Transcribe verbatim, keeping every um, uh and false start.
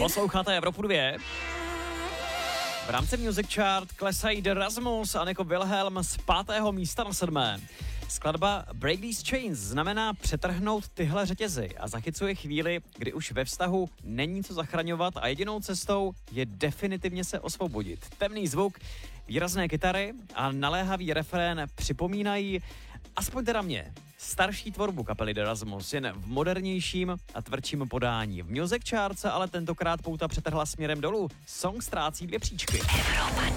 Posloucháte Evropu dva. V rámci Music Chart klesají The Rasmus a Nico Wilhelm z pátého místa na sedmé. Skladba Break These Chains znamená přetrhnout tyhle řetězy a zachycuje chvíli, kdy už ve vztahu není co zachraňovat a jedinou cestou je definitivně se osvobodit. Temný zvuk, výrazné kytary a naléhavý refrén připomínají, aspoň teda mě, starší tvorbu kapely The Rasmus, jen v modernějším a tvrdším podání. V Music Chart se ale tentokrát pouta přetrhla směrem dolů. Song ztrácí dvě příčky.